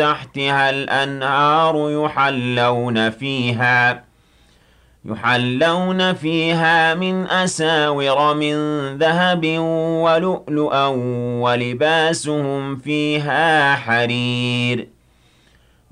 تحتها الأنهار يحلون فيها من أساور من ذهب ولؤلؤا ولباسهم فيها حرير